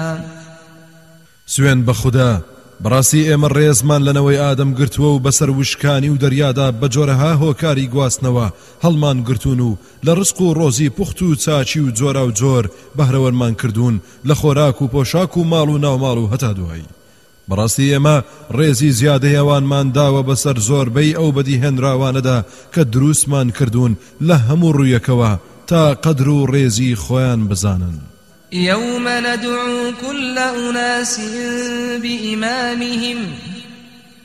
سوێن بە خوددا بەڕاستی ئێمە ڕێزمان لەنەوەی ئادەم گرتووە و بەسەر وشکانی و دەریادا بە جۆرەها هۆکاری گواستنەوە هەڵمان گرتوون و لە ڕزق و ڕۆزی پوخت و چاچی و جۆرا و جۆر بەهرەوەرمان کردوون لە خۆراک و پۆشاک و ماڵ و ناوماڵ و هەتا دوایی. بەڕاستی ئێمە ڕێزی زیادەیەوانمان داوە بەسەر زۆربەی ئەو بەدیهێنراوانەدا کە دروستمان کردوون لە هەموو ڕوویەکەوە تا قەدر و ڕێزی خۆیان بزانن. يوم ندعو كل أناس بإمامهم